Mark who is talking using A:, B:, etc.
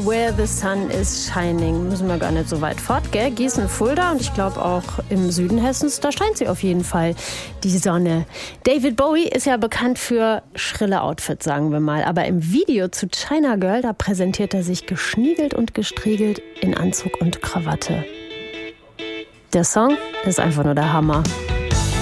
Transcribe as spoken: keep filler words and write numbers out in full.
A: Where the Sun is Shining. Müssen wir gar nicht so weit fort, gell? Gießen, Fulda und ich glaube auch im Süden Hessens, da scheint sie auf jeden Fall, die Sonne. David Bowie ist ja bekannt für schrille Outfits, sagen wir mal. Aber im Video zu China Girl, da präsentiert er sich geschniegelt und gestriegelt in Anzug und Krawatte. Der Song ist einfach nur der Hammer.